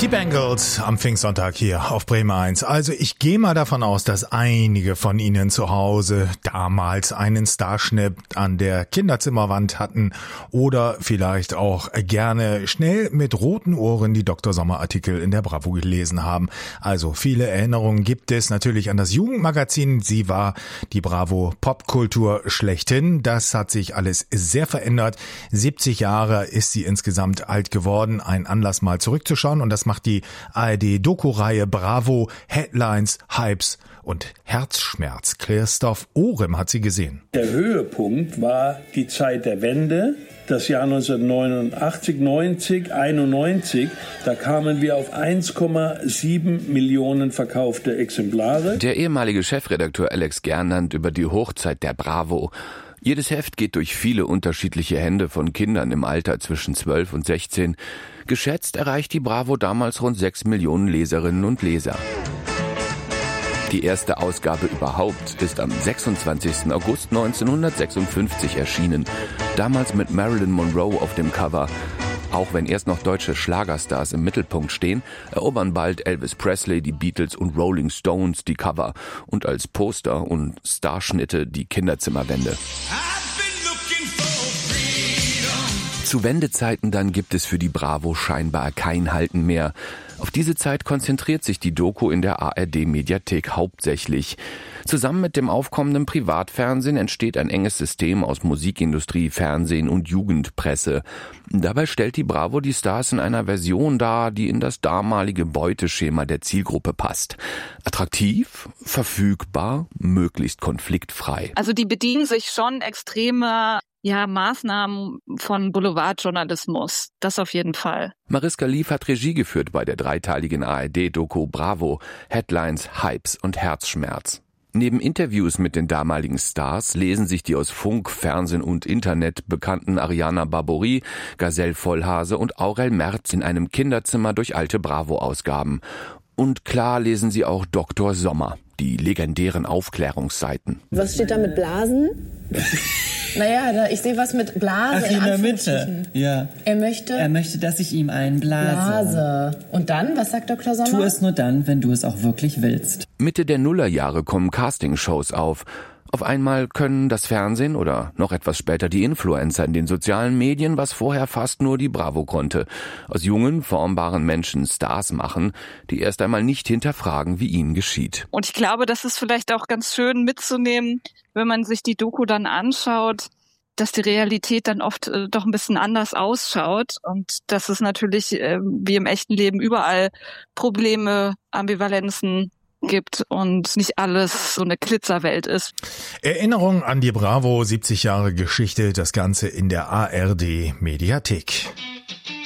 Die Bengals am Pfingstsonntag hier auf Bremen 1. Also ich gehe mal davon aus, dass einige von Ihnen zu Hause damals einen Starschnitt an der Kinderzimmerwand hatten oder vielleicht auch gerne schnell mit roten Ohren die Dr. Sommer Artikel in der Bravo gelesen haben. Also viele Erinnerungen gibt es natürlich an das Jugendmagazin. Sie war die Bravo Popkultur schlechthin. Das hat sich alles sehr verändert. 70 Jahre ist sie insgesamt alt geworden. Ein Anlass mal zurückzuschauen, und das macht die ARD-Doku-Reihe Bravo, Headlines, Hypes und Herzschmerz. Christoph Ohrem hat sie gesehen. Der Höhepunkt war die Zeit der Wende, das Jahr 1989, 90, 91. Da kamen wir auf 1,7 Millionen verkaufte Exemplare. Der ehemalige Chefredakteur Alex Gernand über die Hochzeit der Bravo. Jedes Heft geht durch viele unterschiedliche Hände von Kindern im Alter zwischen 12 und 16. Geschätzt erreicht die Bravo damals rund 6 Millionen Leserinnen und Leser. Die erste Ausgabe überhaupt ist am 26. August 1956 erschienen. Damals mit Marilyn Monroe auf dem Cover. Auch wenn erst noch deutsche Schlagerstars im Mittelpunkt stehen, erobern bald Elvis Presley, die Beatles und Rolling Stones die Cover und als Poster und Starschnitte die Kinderzimmerwände. Zu Wendezeiten dann gibt es für die Bravo scheinbar kein Halten mehr. Auf diese Zeit konzentriert sich die Doku in der ARD-Mediathek hauptsächlich. Zusammen mit dem aufkommenden Privatfernsehen entsteht ein enges System aus Musikindustrie, Fernsehen und Jugendpresse. Dabei stellt die Bravo die Stars in einer Version dar, die in das damalige Beuteschema der Zielgruppe passt. Attraktiv, verfügbar, möglichst konfliktfrei. Also die bedienen sich schon extremer Maßnahmen von Boulevardjournalismus. Das auf jeden Fall. Mariska Lief hat Regie geführt bei der dreiteiligen ARD-Doku Bravo, Headlines, Hypes und Herzschmerz. Neben Interviews mit den damaligen Stars lesen sich die aus Funk, Fernsehen und Internet bekannten Ariana Barbouri, Gazelle Vollhase und Aurel Merz in einem Kinderzimmer durch alte Bravo-Ausgaben. Und klar lesen sie auch Dr. Sommer, die legendären Aufklärungsseiten. Was steht da mit Blasen? Naja, ich sehe was mit Blase. Ach, in der Mitte. Ja. Er möchte, dass ich ihm einblase. Und dann, was sagt Dr. Sommer? Tu es nur dann, wenn du es auch wirklich willst. Mitte der Nullerjahre kommen Castingshows auf. Auf einmal können das Fernsehen oder noch etwas später die Influencer in den sozialen Medien, was vorher fast nur die Bravo konnte, aus jungen, formbaren Menschen Stars machen, die erst einmal nicht hinterfragen, wie ihnen geschieht. Und ich glaube, das ist vielleicht auch ganz schön mitzunehmen, wenn man sich die Doku dann anschaut, dass die Realität dann oft doch ein bisschen anders ausschaut und dass es natürlich wie im echten Leben überall Probleme, Ambivalenzen gibt und nicht alles so eine Glitzerwelt ist. Erinnerung an die Bravo, 70 Jahre Geschichte, das Ganze in der ARD Mediathek.